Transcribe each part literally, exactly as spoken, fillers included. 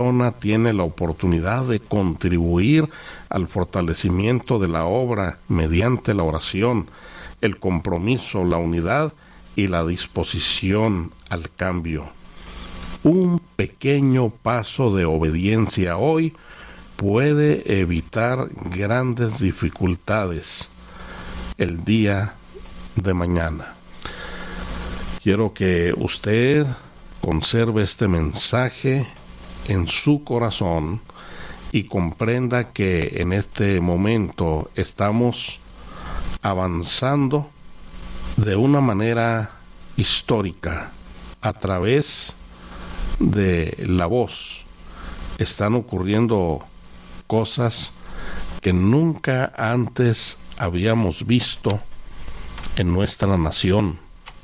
persona tiene la oportunidad de contribuir al fortalecimiento de la obra mediante la oración, el compromiso, la unidad y la disposición al cambio. Un pequeño paso de obediencia hoy puede evitar grandes dificultades el día de mañana. Quiero que usted conserve este mensaje en su corazón y comprenda que en este momento estamos avanzando de una manera histórica a través de la voz. Están ocurriendo cosas que nunca antes habíamos visto en nuestra nación.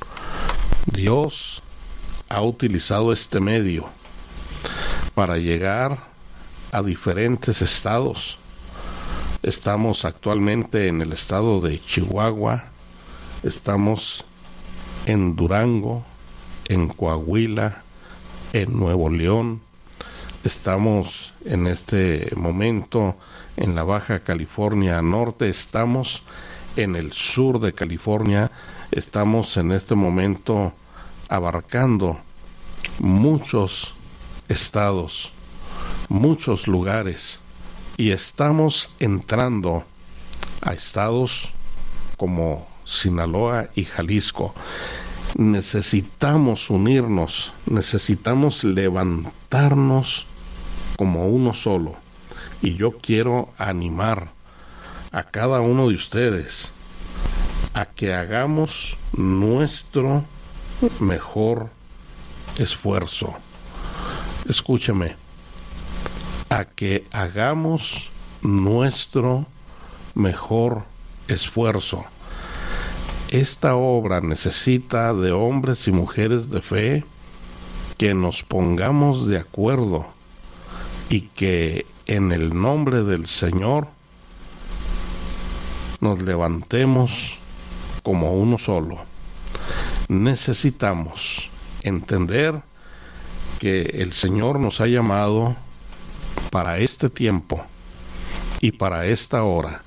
Dios ha utilizado este medio para llegar a diferentes estados. Estamos actualmente en el estado de Chihuahua, estamos en Durango, en Coahuila, en Nuevo León, estamos en este momento en la Baja California Norte, estamos en el sur de California, estamos en este momento abarcando muchos estados, muchos lugares, y estamos entrando a estados como Sinaloa y Jalisco. Necesitamos unirnos, necesitamos levantarnos como uno solo. Y yo quiero animar a cada uno de ustedes a que hagamos nuestro mejor esfuerzo. Escúcheme, a que hagamos nuestro mejor esfuerzo. Esta obra necesita de hombres y mujeres de fe que nos pongamos de acuerdo y que en el nombre del Señor nos levantemos como uno solo. Necesitamos entender que el Señor nos ha llamado para este tiempo y para esta hora,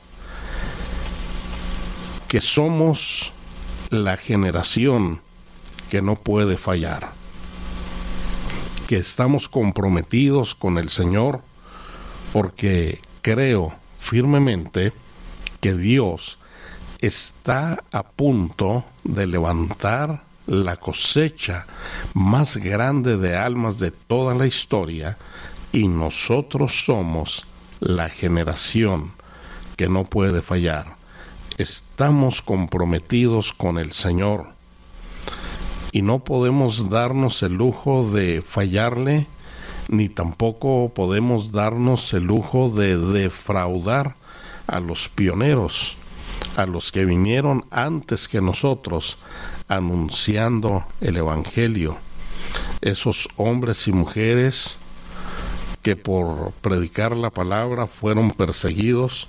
que somos la generación que no puede fallar, que estamos comprometidos con el Señor, porque creo firmemente que Dios está a punto de levantar la cosecha más grande de almas de toda la historia, y nosotros somos la generación que no puede fallar. Estamos comprometidos con el Señor y no podemos darnos el lujo de fallarle, ni tampoco podemos darnos el lujo de defraudar a los pioneros, a los que vinieron antes que nosotros anunciando el Evangelio. Esos hombres y mujeres que por predicar la palabra fueron perseguidos,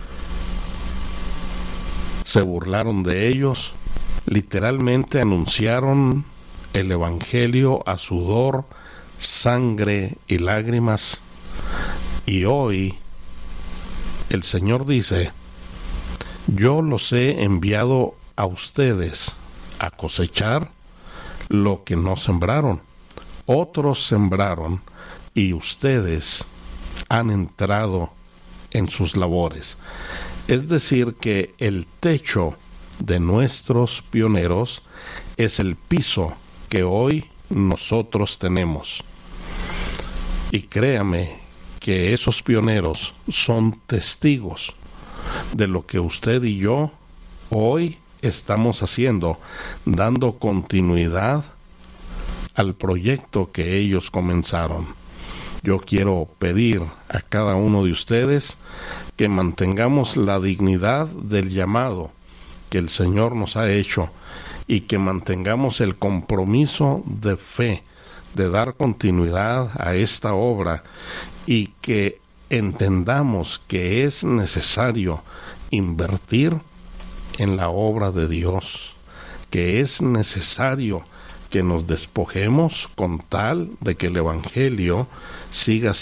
se burlaron de ellos, literalmente anunciaron el Evangelio a sudor, sangre y lágrimas. Y hoy el Señor dice: yo los he enviado a ustedes a cosechar lo que no sembraron. Otros sembraron y ustedes han entrado en sus labores. Es decir, que el techo de nuestros pioneros es el piso que hoy nosotros tenemos. Y créame que esos pioneros son testigos de lo que usted y yo hoy estamos haciendo, dando continuidad al proyecto que ellos comenzaron. Yo quiero pedir a cada uno de ustedes que mantengamos la dignidad del llamado que el Señor nos ha hecho y que mantengamos el compromiso de fe de dar continuidad a esta obra, y que entendamos que es necesario invertir en la obra de Dios, que es necesario que nos despojemos con tal de que el Evangelio siga